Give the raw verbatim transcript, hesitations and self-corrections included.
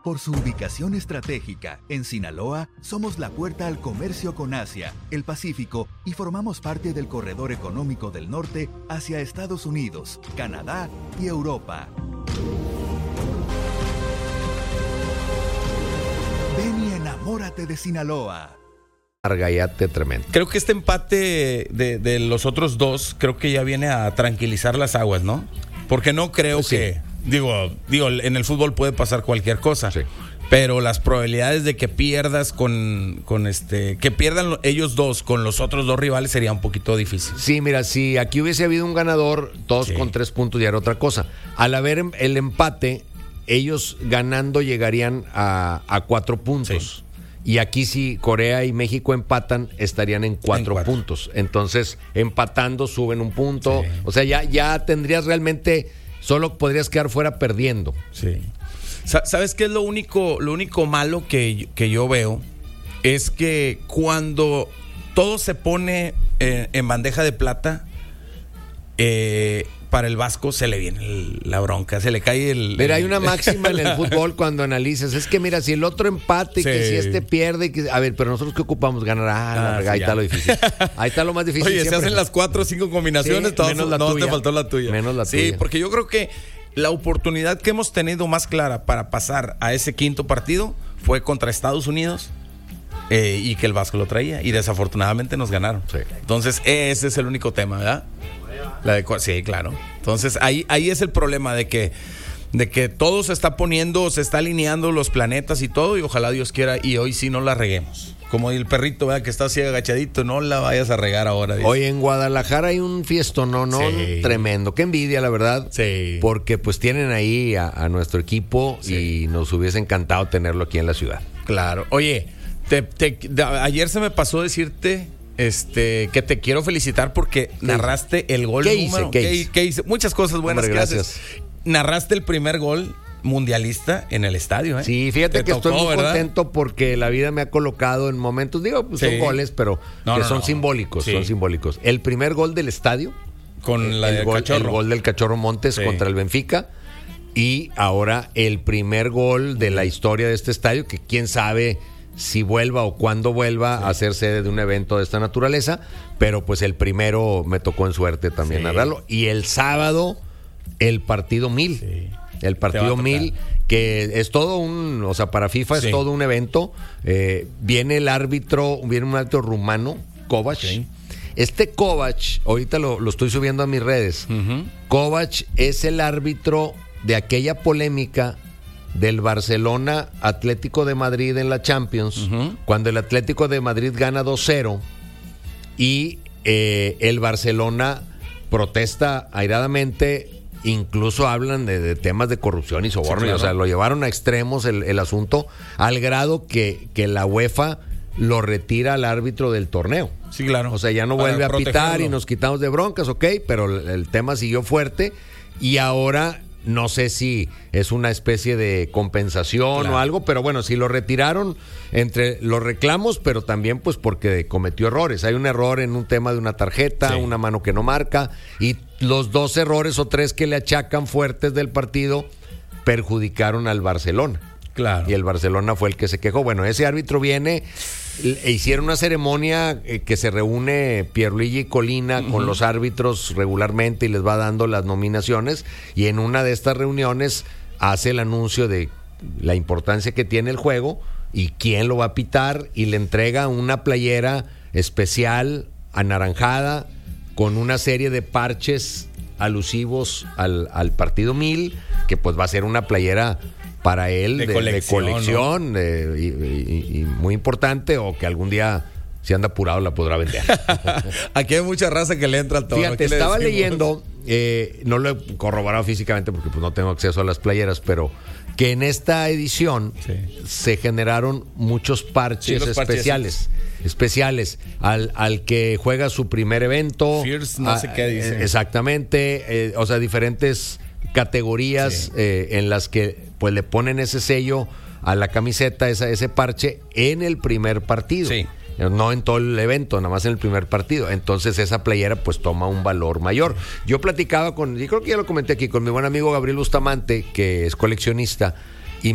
Por su ubicación estratégica, en Sinaloa, somos la puerta al comercio con Asia, el Pacífico y formamos parte del corredor económico del norte hacia Estados Unidos, Canadá y Europa. Ven y enamórate de Sinaloa. Argallate tremendo. Creo que este empate de, de los otros dos, creo que ya viene a tranquilizar las aguas, ¿no? Porque no creo Sí. que, digo, digo, en el fútbol puede pasar cualquier cosa. Sí. Pero las probabilidades de que pierdas con, con este, que pierdan ellos dos con los otros dos rivales sería un poquito difícil. Sí, mira, si aquí hubiese habido un ganador, todos Sí. con tres puntos ya era otra cosa. Al haber em- el empate, ellos ganando llegarían a, a cuatro puntos. Sí. Y aquí si Corea y México empatan, estarían en cuatro, En cuatro. puntos. Entonces, empatando, suben un punto. Sí. O sea, ya, ya tendrías realmente, solo podrías quedar fuera perdiendo. Sí. Sa- ¿Sabes qué es lo único, lo único malo que, que yo veo? Es que cuando todo se pone eh, en bandeja de plata, eh, para el Vasco se le viene el- la bronca, se le cae el... Pero hay el- una máxima en el fútbol cuando analizas, es que mira, si el otro empate, que Sí. si este pierde, que, a ver, pero nosotros ¿qué ocupamos? Ganar, ah, la Ah, verga, sí, ahí ya. está lo difícil. Ahí está lo más difícil. Oye, se siempre. hacen las cuatro o cinco combinaciones, Sí, todas- menos la no, tuya. te faltó la tuya. Menos la sí, tuya. porque yo creo que la oportunidad que hemos tenido más clara para pasar a ese quinto partido fue contra Estados Unidos. Eh, y que el Vasco lo traía y desafortunadamente nos ganaron. Sí. Entonces ese es el único tema, ¿verdad? La de, sí, claro. Entonces ahí, ahí es el problema de que, de que todo se está poniendo, se está alineando los planetas y todo, y ojalá Dios quiera y hoy sí no la reguemos. Como el perrito, ¿verdad? Que está así agachadito, no la vayas a regar ahora. Dice. Oye, en Guadalajara hay un fiestón, no, no, Sí. tremendo. Qué envidia, la verdad. Sí. Porque pues tienen ahí a, a nuestro equipo Sí. y nos hubiese encantado tenerlo aquí en la ciudad. Claro. Oye, te, te- de- ayer se me pasó decirte este que te quiero felicitar porque narraste el gol ¿Qué hice? número. ¿Qué ¿Qué, hice? qué hice? Muchas cosas buenas Hombre, que gracias. haces. Narraste el primer gol mundialista en el estadio, ¿eh? Sí, fíjate Te que tocó, estoy muy ¿verdad? contento porque la vida me ha colocado en momentos, digo, pues Sí. son goles, pero No, que no, son no. simbólicos, Sí. son simbólicos. El primer gol del estadio, Con la el, del gol, Cachorro. el gol del Cachorro Montes Sí. contra el Benfica, y ahora el primer gol de la historia de este estadio, que quién sabe si vuelva o cuándo vuelva Sí. a ser sede de un evento de esta naturaleza, pero pues el primero me tocó en suerte también Sí. narrarlo. Y el sábado, el partido mil. Sí. El Te va a partido tocar. mil, que es todo un, o sea, para FIFA Sí. es todo un evento. Eh, viene el árbitro, viene un árbitro rumano, Kovac. Sí. Este Kovac, ahorita lo, lo estoy subiendo a mis redes. Ujú. Kovac es el árbitro de aquella polémica del Barcelona Atlético de Madrid en la Champions, Ujú. cuando el Atlético de Madrid gana dos cero y eh, el Barcelona protesta airadamente, incluso hablan de, de temas de corrupción y soborno, Sí, claro. o sea, lo llevaron a extremos el, el asunto, al grado que, que la UEFA lo retira al árbitro del torneo. Sí, claro. O sea, ya no Para vuelve a pitar protegerlo. y nos quitamos de broncas, ok, pero el, el tema siguió fuerte y ahora no sé si es una especie de compensación Claro. o algo, pero bueno, si lo retiraron entre los reclamos, pero también pues porque cometió errores. Hay un error en un tema de una tarjeta, Sí. una mano que no marca, y los dos errores o tres que le achacan fuertes del partido perjudicaron al Barcelona. Claro. Y el Barcelona fue el que se quejó. Bueno, ese árbitro viene, e hicieron una ceremonia eh, que se reúne Pierluigi Colina con los árbitros regularmente y les va dando las nominaciones, y en una de estas reuniones hace el anuncio de la importancia que tiene el juego y quién lo va a pitar, y le entrega una playera especial anaranjada con una serie de parches alusivos al, al partido mil, que pues va a ser una playera para él De de, de colección, colección, de- y, y- y muy importante, o que algún día, si anda apurado, la podrá vender. Aquí hay mucha raza que le entra al toro. Fíjate, Aquí le estaba decimos. leyendo, eh, no lo he corroborado físicamente porque pues no tengo acceso a las playeras, pero que en esta edición Sí. se generaron muchos parches Sí, los especiales. Especiales al, al que juega su primer evento. Fierce, no a- sé qué dice. eh, Exactamente, eh, o sea, diferentes categorías Sí. eh, en las que pues le ponen ese sello a la camiseta, esa, ese parche en el primer partido. Sí. No en todo el evento, nada más en el primer partido. Entonces esa playera pues toma un valor mayor. Yo platicaba con, y creo que ya lo comenté aquí, con mi buen amigo Gabriel Bustamante, que es coleccionista,